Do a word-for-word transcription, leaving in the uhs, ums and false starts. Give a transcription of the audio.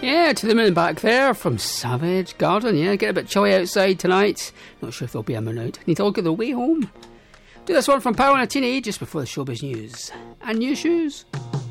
Yeah, to the moon back there from Savage Garden. Yeah, get a bit chilly outside tonight. Not sure if there'll be a moon out. Need to look at the way home. Do this one from Power and a Teenie just before the showbiz news. And new shoes.